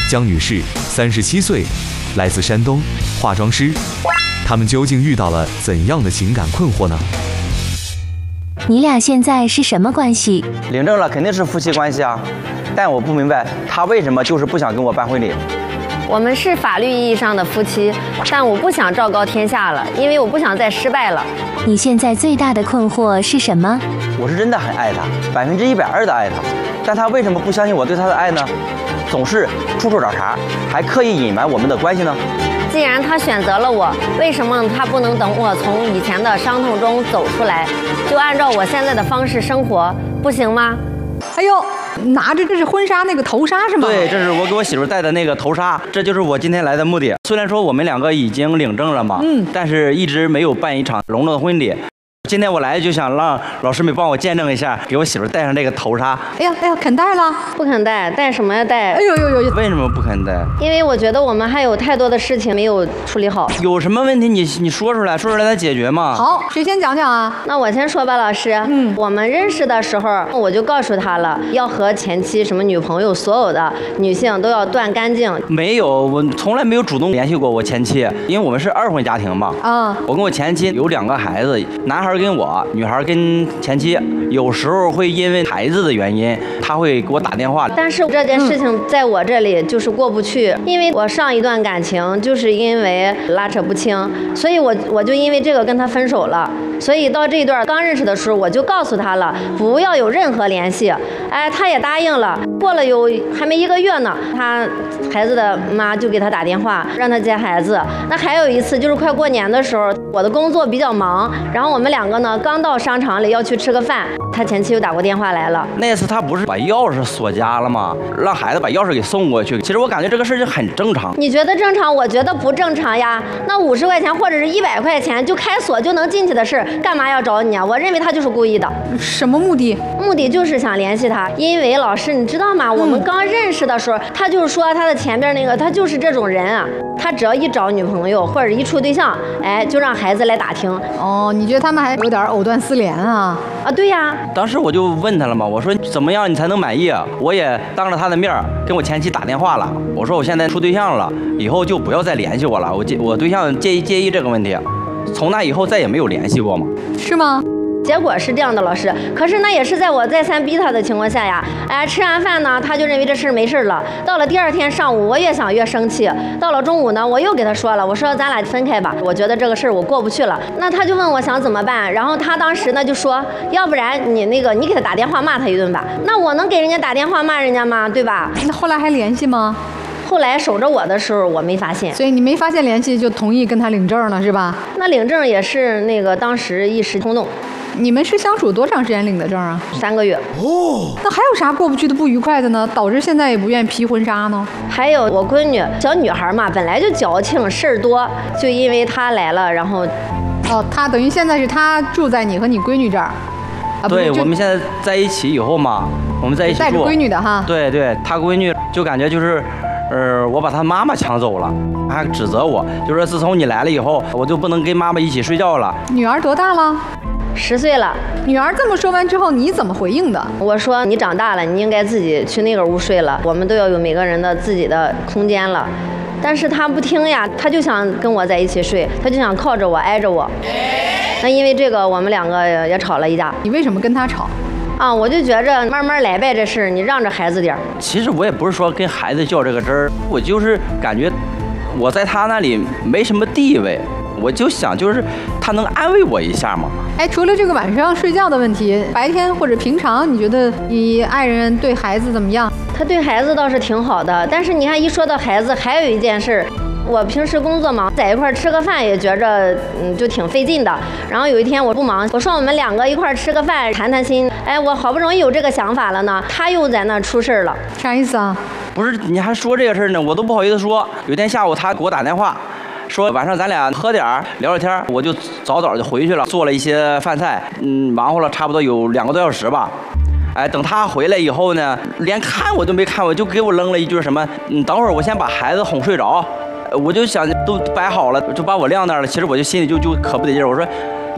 江女士，37岁，来自山东，化妆师。他们究竟遇到了怎样的情感困惑呢？ 你俩现在是什么关系？ 领证了肯定是夫妻关系啊，但我不明白他为什么就是不想跟我办婚礼。 我们是法律意义上的夫妻，但我不想昭告天下了，因为我不想再失败了。 你现在最大的困惑是什么？ 我是真的很爱他，120%的爱他，但他为什么不相信我对他的爱呢？总是处处找茬，还刻意隐瞒我们的关系呢？ 既然他选择了我，为什么他不能等我从以前的伤痛中走出来，就按照我现在的方式生活，不行吗？ 哎呦，拿着这是婚纱那个头纱是吗？ 对，这是我给我媳妇戴的那个头纱，这就是我今天来的目的。虽然说我们两个已经领证了嘛，但是一直没有办一场隆重的婚礼。今天我来就想让老师们帮我见证一下，给我媳妇戴上这个头纱。 哎呀，肯戴了？ 不肯戴，戴什么呀戴？ 哎呦， 为什么不肯戴？ 因为我觉得我们还有太多的事情没有处理好。 有什么问题你说出来再解决嘛。 好，谁先讲讲啊？ 那我先说吧，老师。我们认识的时候，我就告诉他了，要和前妻、什么女朋友，所有的女性都要断干净。 没有，我从来没有主动联系过我前妻，因为我们是2婚家庭嘛。我跟我前妻有2个孩子，男孩跟我，女孩跟前妻。有时候会因为孩子的原因，他会给我打电话。 但是这件事情在我这里就是过不去，因为我上一段感情就是因为拉扯不清，所以我就因为这个跟他分手了。所以到这一段刚认识的时候，我就告诉他了，不要有任何联系。哎，他也答应了。过了还没1个月呢，他孩子的妈就给他打电话，让他接孩子。那还有一次就是快过年的时候，我的工作比较忙，然后我们2个呢刚到商场里要去吃个饭，他前妻又打过电话来了。 那次他不是把钥匙锁家了吗？让孩子把钥匙给送过去。其实我感觉这个事情很正常。 你觉得正常？我觉得不正常呀。那50块钱或者是100块钱就开锁就能进去的事，干嘛要找你啊？我认为他就是故意的。 什么目的？ 目的就是想联系他，因为老师你知道吗？我们刚认识的时候，他就是说他的前边那个，他就是这种人啊。他只要一找女朋友或者一处对象，哎，就让孩子来打听。 哦，你觉得他们还有点藕断丝连啊？ 啊，对呀。 当时我就问他了嘛，我说怎么样你才能满意啊？我也当着他的面跟我前妻打电话了，我说我现在处对象了，以后就不要再联系我了。我对象介意这个问题，从那以后再也没有联系过嘛。 是吗？ 结果是这样的，老师。可是那也是在我再三逼他的情况下呀。哎，吃完饭呢，他就认为这事没事了。到了第2天上午，我越想越生气。到了中午呢，我又给他说了，我说咱俩分开吧，我觉得这个事我过不去了。那他就问我想怎么办，然后他当时呢就说，要不然你给他打电话骂他一顿吧。那我能给人家打电话骂人家吗？对吧？ 那后来还联系吗？ 后来守着我的时候，我没发现。 所以你没发现联系就同意跟他领证了，是吧？ 那领证也是当时一时冲动。 你们是相处多长时间领的证啊 ？3个月。 哦，那还有啥过不去的不愉快的呢？导致现在也不愿意披婚纱呢？ 还有我闺女，小女孩嘛，本来就矫情，事儿多，就因为她来了，然后， 她等于现在是她住在你和你闺女这儿。 对，我们现在在一起以后嘛，我们在一起住。 带着闺女的哈。 对，她闺女就感觉就是。我把她妈妈抢走了，还指责我，就说自从你来了以后，我就不能跟妈妈一起睡觉了。 女儿多大了 ？10岁了。 女儿这么说完之后，你怎么回应的？ 我说你长大了，你应该自己去那个屋睡了，我们都要有每个人的自己的空间了。但是她不听呀，她就想跟我在一起睡，她就想靠着我，挨着我。那因为这个，我们2个也吵了一架。 你为什么跟她吵？ 我就觉着慢慢来呗，这事你让着孩子点儿。 其实我也不是说跟孩子较这个真儿，我就是感觉我在他那里没什么地位，我就想就是他能安慰我一下嘛。 哎，除了这个晚上睡觉的问题，白天或者平常，你觉得你爱人对孩子怎么样？ 他对孩子倒是挺好的，但是你看一说到孩子，还有一件事。我平时工作忙，在一块吃个饭也觉着就挺费劲的。然后有一天我不忙，我说我们2个一块吃个饭谈谈心。哎，我好不容易有这个想法了呢，他又在那出事了。 啥意思啊？ 不是，你还说这个事儿呢，我都不好意思说。有一天下午他给我打电话，说晚上咱俩喝点儿聊聊天，我就早就回去了，做了一些饭菜，忙活了差不多有2个多小时吧。哎，等他回来以后呢，连看我都没看我，就给我扔了一句什么，等会儿我先把孩子哄睡着。我就想都摆好了，就把我晾那儿了。其实我就心里就可不得劲儿。我说，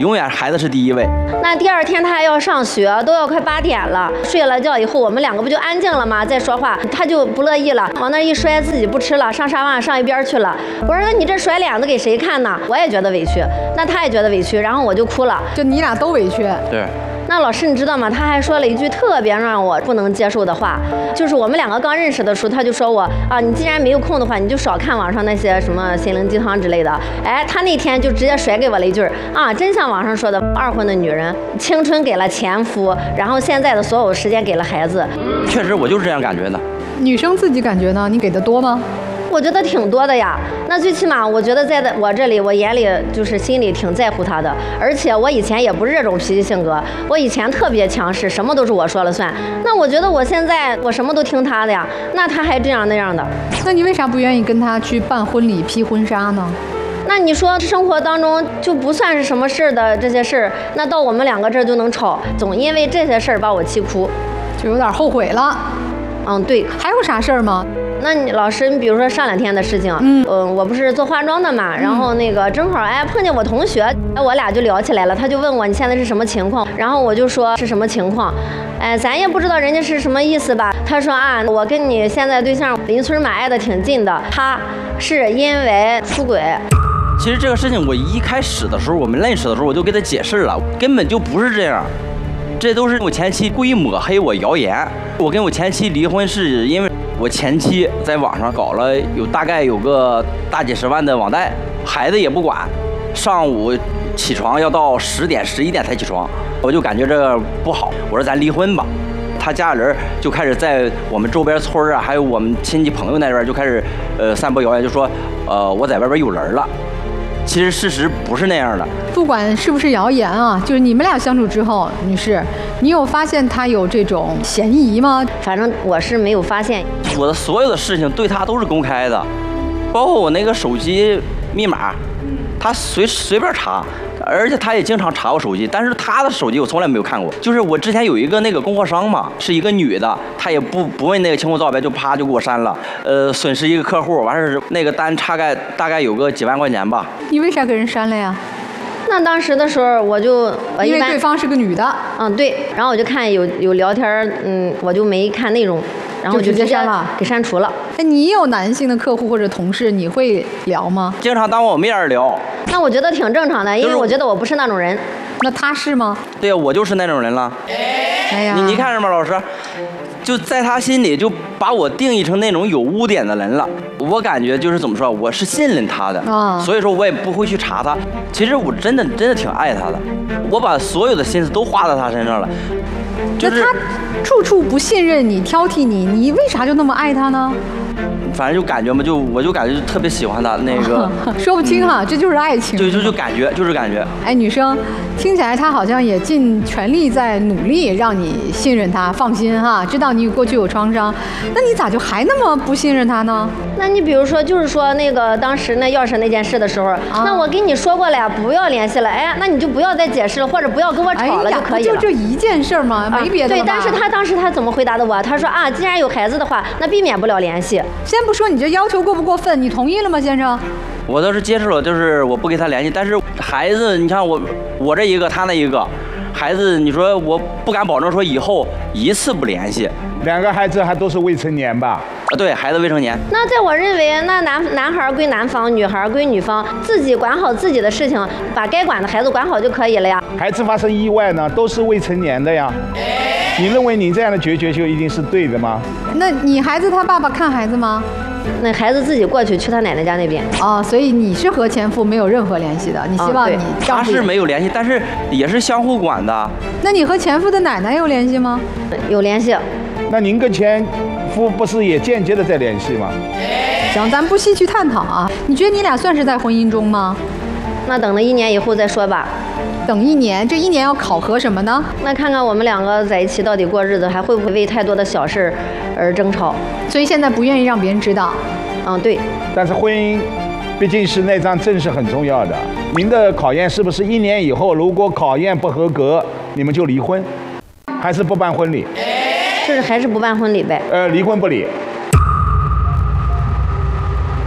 永远孩子是第一位。 那第二天他还要上学，都要快8点了。睡了觉以后，我们两个不就安静了吗？在说话，他就不乐意了，往那一摔，自己不吃了，上沙发上一边去了。我说那你这甩脸子给谁看呢？我也觉得委屈，那他也觉得委屈，然后我就哭了。 就你俩都委屈。 对。 那老师你知道吗？他还说了一句特别让我不能接受的话，就是我们两个刚认识的时候，他就说我啊，你既然没有空的话，你就少看网上那些什么心灵鸡汤之类的。哎，他那天就直接甩给我了一句啊，真像网上说的，二婚的女人，青春给了前夫，然后现在的所有时间给了孩子。 确实，我就是这样感觉的。 女生自己感觉呢？你给的多吗？ 我觉得挺多的呀，那最起码我觉得在我这里，我眼里就是心里挺在乎他的，而且我以前也不是这种脾气性格，我以前特别强势，什么都是我说了算。那我觉得我现在我什么都听他的呀，那他还这样那样的。 那你为啥不愿意跟他去办婚礼、披婚纱呢？ 那你说生活当中就不算是什么事儿的这些事儿，那到我们两个这儿就能吵，总因为这些事儿把我气哭， 就有点后悔了。 嗯，对。 还有啥事儿吗？ 那你老师，你比如说上2天的事情，我不是做化妆的嘛，然后那个正好碰见我同学，我俩就聊起来了，他就问我你现在是什么情况，然后我就说是什么情况，咱也不知道人家是什么意思吧。他说啊，我跟你现在对象邻村买挨得挺近的，他是因为出轨。 其实这个事情我一开始的时候，我们认识的时候我就给他解释了，根本就不是这样。这都是我前妻故意抹黑我谣言。我跟我前妻离婚是因为我前妻在网上搞了大概有个大几10万的网贷，孩子也不管，上午起床要到10点11点才起床，我就感觉这个不好，我说咱离婚吧。他家人就开始在我们周边村啊，还有我们亲戚朋友那边就开始散播谣言，就说我在外边有人了。其实事实不是那样的。 不管是不是谣言啊，就是你们俩相处之后，女士，你有发现他有这种嫌疑吗？ 反正我是没有发现。 我的所有的事情对他都是公开的，包括我那个手机密码，他随便查，而且他也经常查我手机，但是他的手机我从来没有看过。就是我之前有一个那个供货商嘛，是一个女的，她也不问那个清户照白，就啪就给我删了，损失一个客户，完事那个单大概有个几万块钱吧。 你为啥给人删了呀？ 那当时的时候我因为对方是个女的。 嗯，对，然后我就看有聊天，我就没看内容，然后就直接删了， 给删除了。 哎，你有男性的客户或者同事，你会聊吗？ 经常当我面聊。 那我觉得挺正常的，因为我觉得我不是那种人。 那他是吗？ 对呀，我就是那种人了。 哎呀， 你看着吗，老师？就在他心里就把我定义成那种有污点的人了。我感觉就是怎么说，我是信任他的，所以说我也不会去查他。其实我真的挺爱他的，我把所有的心思都花在他身上了。就是他处处不信任你，挑剔你，你为啥就那么爱他呢？ 反正就感觉嘛，我就感觉特别喜欢他那个， 说不清哈，这就是爱情。 就感觉就是感觉。 哎，女生听起来她好像也尽全力在努力让你信任她，放心哈，知道你过去有创伤，那你咋就还那么不信任她呢？ 那你比如说，就是说那个当时那钥匙那件事的时候，那我跟你说过了呀，不要联系了，哎，那你就不要再解释了，或者不要跟我吵了就可以了。 就这一件事吗？没别的了吧？ 对，但是他当时他怎么回答的我？他说啊，既然有孩子的话，那避免不了联系。 先不说你这要求过不过分，你同意了吗，先生？ 我倒是接受了，就是我不跟他联系，但是孩子，你看我这一个，他那一个，孩子，你说我不敢保证说以后一次不联系。 2个孩子还都是未成年吧？ 对，孩子未成年。 那在我认为，那男孩归男方，女孩归女方，自己管好自己的事情，把该管的孩子管好就可以了呀。 孩子发生意外呢，都是未成年的呀。你认为你这样的决绝就一定是对的吗？ 那你孩子他爸爸看孩子吗？ 那孩子自己过去他奶奶家那边。 哦，所以你是和前夫没有任何联系的，你希望你他是没有联系，但是也是相互管的。 那你和前夫的奶奶有联系吗？ 有联系。 那您跟前夫不是也间接的在联系吗？ 行，咱不细去探讨啊。你觉得你俩算是在婚姻中吗？ 那等了1年以后再说吧。 等1年，这1年要考核什么呢？ 那看看我们2个在一起到底过日子，还会不会为太多的小事而争吵。 所以现在不愿意让别人知道。 嗯，对。 但是婚姻毕竟是那张证是很重要的。您的考验是不是1年以后，如果考验不合格，你们就离婚，还是不办婚礼？ 就是还是不办婚礼呗。 离婚不离。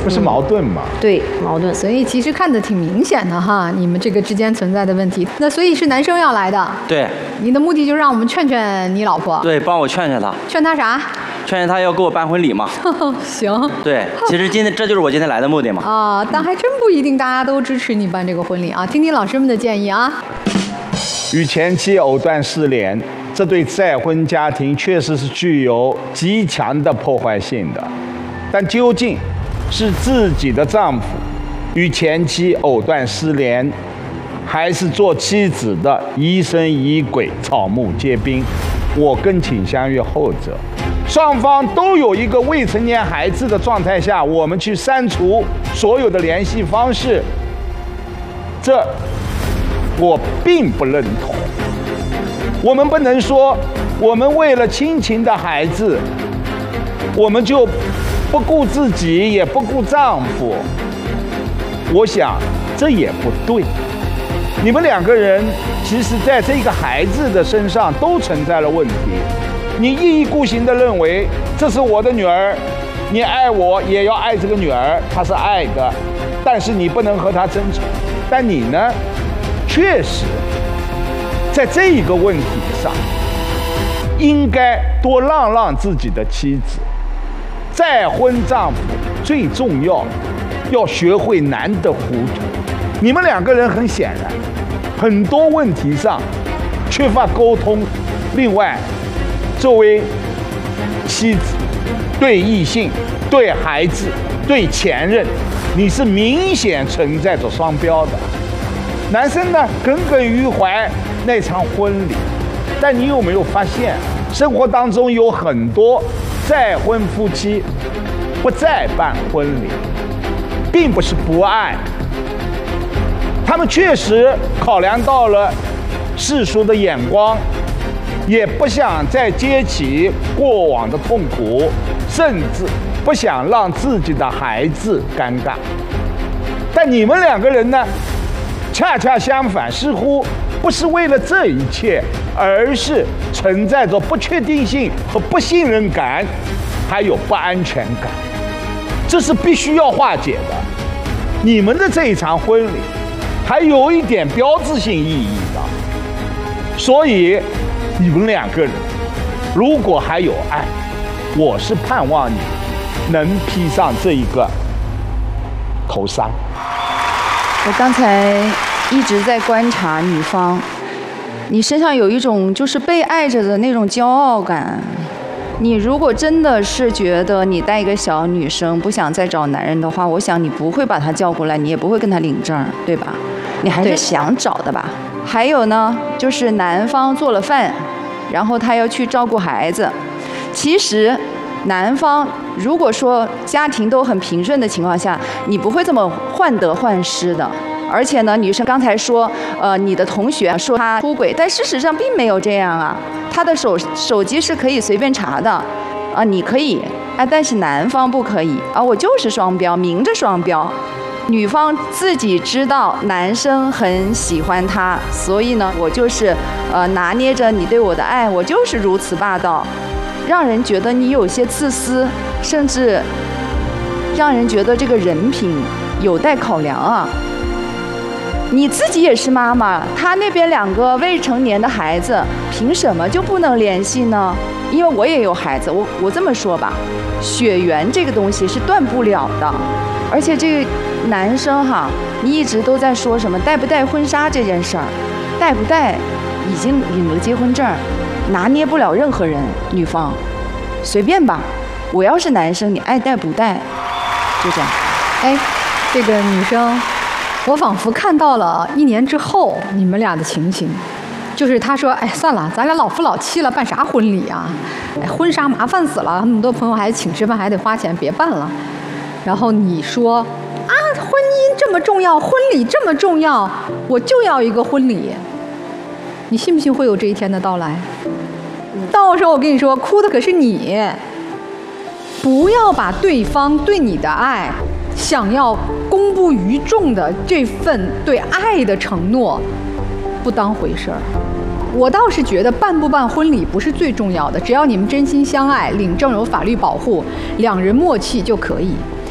不是矛盾吗？ 对，矛盾。 所以其实看得挺明显的哈，你们这个之间存在的问题。那所以是男生要来的， 对， 你的目的就是让我们劝劝你老婆， 对，帮我劝劝他， 劝她啥？ 劝劝他要给我办婚礼嘛。 行。 对，其实这就是我今天来的目的嘛。 啊，但还真不一定大家都支持你办这个婚礼啊，听听老师们的建议啊。 与前妻藕断丝连，这对再婚家庭确实是具有极强的破坏性的。但究竟是自己的丈夫与前妻藕断丝连，还是做妻子的疑神疑鬼、草木皆兵？我更倾向于后者。双方都有一个未成年孩子的状态下，我们去删除所有的联系方式，这我并不认同。我们不能说我们为了亲情的孩子，我们就不顾自己，也不顾丈夫。我想这也不对。你们两个人其实在这个孩子的身上都存在了问题。你一意孤行地认为这是我的女儿，你爱我也要爱这个女儿，她是爱的，但是你不能和她争宠。但你呢，确实在这一个问题上应该多让自己的妻子。再婚丈夫最重要要学会难得糊涂。你们两个人很显然很多问题上缺乏沟通。另外，作为妻子，对异性、对孩子、对前任，你是明显存在着双标的。男生呢，耿耿于怀那场婚礼，但你有没有发现，生活当中有很多再婚夫妻不再办婚礼，并不是不爱，他们确实考量到了世俗的眼光，也不想再揭起过往的痛苦，甚至不想让自己的孩子尴尬。但你们两个人呢，恰恰相反，似乎不是为了这一切，而是存在着不确定性和不信任感，还有不安全感，这是必须要化解的。你们的这一场婚礼还有一点标志性意义的，所以你们两个人如果还有爱，我是盼望你能披上这一个头纱。 我刚才一直在观察女方，你身上有一种就是被爱着的那种骄傲感。你如果真的是觉得你带一个小女生不想再找男人的话，我想你不会把她叫过来，你也不会跟她领证，对吧？你还是想找的吧？还有呢，就是男方做了饭，然后他要去照顾孩子。其实男方如果说家庭都很平顺的情况下，你不会这么患得患失的。而且呢，女生刚才说，你的同学说他出轨，但事实上并没有这样啊。他的手机是可以随便查的，啊，你可以，啊，但是男方不可以啊。我就是双标，明着双标。女方自己知道男生很喜欢她，所以呢，我就是拿捏着你对我的爱，我就是如此霸道，让人觉得你有些自私，甚至让人觉得这个人品有待考量啊。你自己也是妈妈，他那边2个未成年的孩子，凭什么就不能联系呢？因为我也有孩子，我这么说吧，血缘这个东西是断不了的。而且这个男生哈，你一直都在说什么带不带婚纱这件事儿，带不带已经领了结婚证，拿捏不了任何人。女方随便吧，我要是男生，你爱带不带，就这样。 哎，这个女生，我仿佛看到了1年之后你们俩的情形，就是她说，哎，算了，咱俩老夫老妻了，办啥婚礼啊？哎，婚纱麻烦死了，那么多朋友还请吃饭，还得花钱，别办了。然后你说啊，婚姻这么重要，婚礼这么重要，我就要一个婚礼。你信不信会有这一天的到来？到时候我跟你说，哭的可是你。不要把对方对你的爱，想要公布于众的这份对爱的承诺，不当回事儿。我倒是觉得办不办婚礼不是最重要的，只要你们真心相爱，领证有法律保护，2人默契就可以。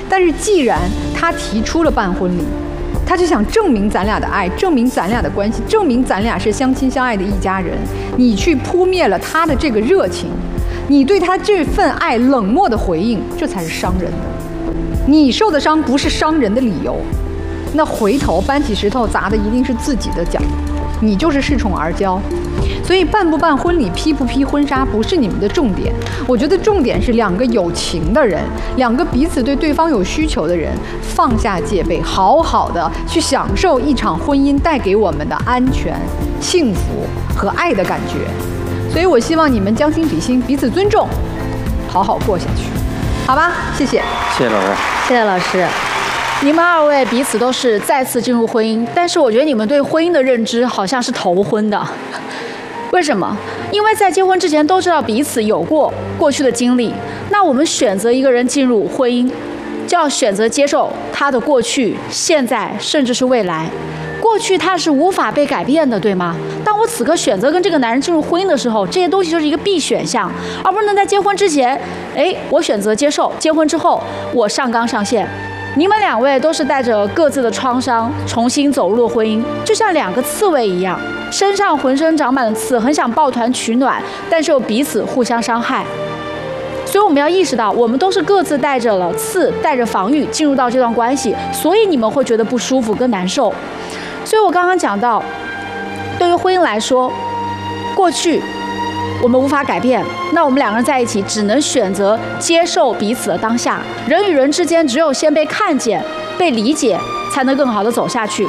但是既然他提出了办婚礼，他就想证明咱俩的爱，证明咱俩的关系，证明咱俩是相亲相爱的一家人。你去扑灭了他的这个热情，你对他这份爱冷漠的回应，这才是伤人的。你受的伤不是伤人的理由，那回头搬起石头砸的一定是自己的脚。你就是恃宠而骄。所以办不办婚礼，披不披婚纱，不是你们的重点。我觉得重点是两个有情的人，两个彼此对对方有需求的人，放下戒备，好好的去享受一场婚姻带给我们的安全、幸福和爱的感觉。所以我希望你们将心比心，彼此尊重，好好过下去，好吧？谢谢， 谢谢老师， 谢谢老师。 你们二位彼此都是再次进入婚姻，但是我觉得你们对婚姻的认知好像是头婚的。为什么？因为在结婚之前都知道彼此有过过去的经历，那我们选择一个人进入婚姻，就要选择接受他的过去、现在，甚至是未来。过去他是无法被改变的，对吗？当我此刻选择跟这个男人进入婚姻的时候，这些东西就是一个必选项，而不能在结婚之前，我选择接受，结婚之后我上纲上线。你们两位都是带着各自的创伤重新走入了婚姻，就像两个刺猬一样，身上浑身长满了刺，很想抱团取暖，但是又彼此互相伤害。所以我们要意识到，我们都是各自带着了刺，带着防御进入到这段关系，所以你们会觉得不舒服跟难受。所以我刚刚讲到，对于婚姻来说，过去我们无法改变，那我们两个人在一起只能选择接受彼此的当下。人与人之间只有先被看见、被理解，才能更好的走下去。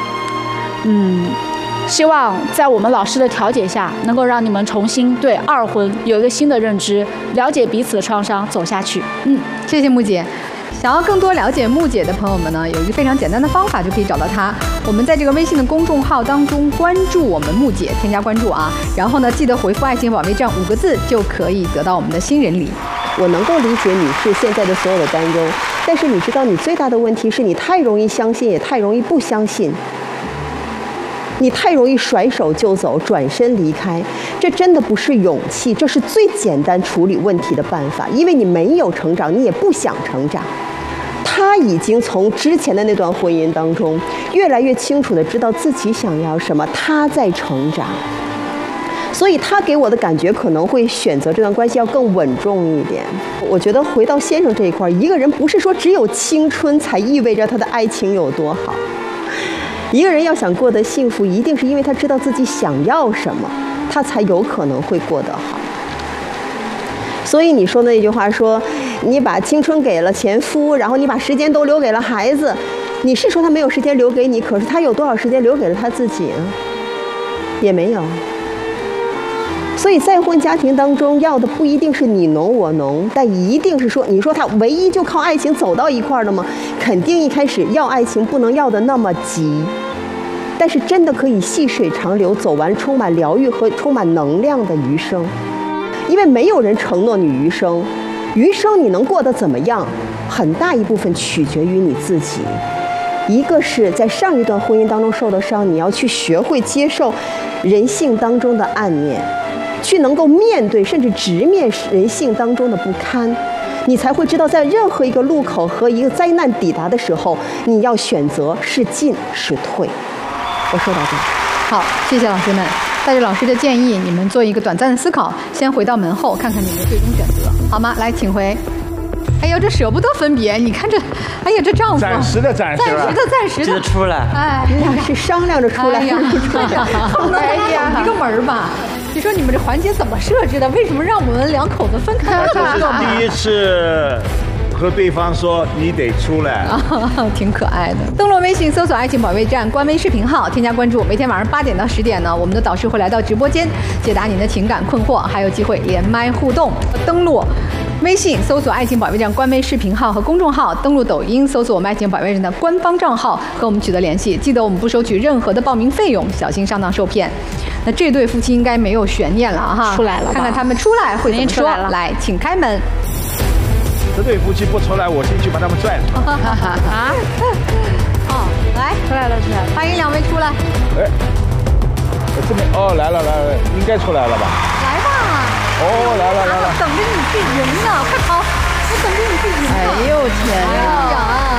希望在我们老师的调解下，能够让你们重新对二婚有一个新的认知，了解彼此的创伤，走下去。 谢谢木姐。想要更多了解木姐的朋友们呢，有一个非常简单的方法就可以找到她。我们在这个微信的公众号当中关注我们木姐，添加关注啊，然后呢记得回复爱情保卫战5个字，就可以得到我们的新人礼。 我能够理解你是现在的所有的担忧，但是你知道你最大的问题是你太容易相信，也太容易不相信。你太容易甩手就走，转身离开，这真的不是勇气，这是最简单处理问题的办法。因为你没有成长，你也不想成长。他已经从之前的那段婚姻当中，越来越清楚地知道自己想要什么，他在成长。所以他给我的感觉可能会选择这段关系要更稳重一点。我觉得回到先生这一块，一个人不是说只有青春才意味着他的爱情有多好。一个人要想过得幸福，一定是因为他知道自己想要什么，他才有可能会过得好。所以你说那句话说，你把青春给了前夫，然后你把时间都留给了孩子，你是说他没有时间留给你，可是他有多少时间留给了他自己呢？也没有。所以再婚家庭当中要的不一定是你侬我侬，但一定是说，你说他唯一就靠爱情走到一块儿的吗？肯定一开始要爱情不能要的那么急，但是真的可以细水长流，走完充满疗愈和充满能量的余生。因为没有人承诺你余生，余生你能过得怎么样，很大一部分取决于你自己。一个是在上一段婚姻当中受的伤，你要去学会接受人性当中的暗面，去能够面对甚至直面人性当中的不堪，你才会知道在任何一个路口和一个灾难抵达的时候，你要选择是进是退。我说到这儿。 好，谢谢老师们。带着老师的建议，你们做一个短暂的思考，先回到门后看看你们的最终选择，好吗？来，请回。哎呀，这舍不得分别，你看这，哎呀，这丈夫暂时的， 暂时的出来。 哎， 你俩是商量着出来， 哎呀，一个门吧。你说你们这环节怎么设置的？为什么让我们两口子分开？ 这是第一次和对方说你得出来， 挺可爱的。登录微信搜索爱情保卫战官微视频号，添加关注。每天晚上8点到10点呢，我们的导师会来到直播间解答您的情感困惑，还有机会连麦互动。登录微信搜索爱情保卫战官微视频号和公众号，登录抖音搜索我们爱情保卫战的官方账号和我们取得联系。记得我们不收取任何的报名费用，小心上当受骗。那这对夫妻应该没有悬念了哈， 出来了吧， 看看他们出来会怎么说。来，请开门。 这对夫妻不出来，我进去把他们拽出来。 哦，来，出来了，欢迎2位出来。 哎，这边哦，来了，应该出来了吧？ 来吧。 哦，来了。 等着你去赢呢，快跑！我等着你去赢呢。 哎呦天呀！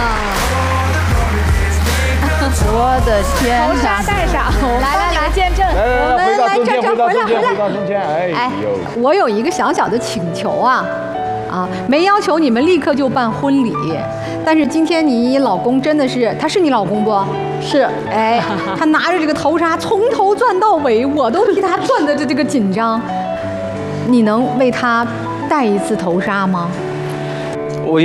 的天哪！ 头纱戴上，来见证。 来，回到中间，回到中间， 回来回到中间。哎呦， 我有一个小小的请求啊，没要求你们立刻就办婚礼，但是今天你老公真的是，他是你老公不？ 是， 哎，他拿着这个头纱从头转到尾，我都替他转的这个紧张。你能为他戴一次头纱吗？